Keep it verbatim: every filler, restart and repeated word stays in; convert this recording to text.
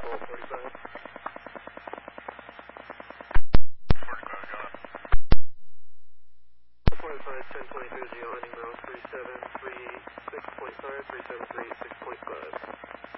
twelve forty-five. forty-five, go on. forty-five, ten twenty-two, landing route three seven.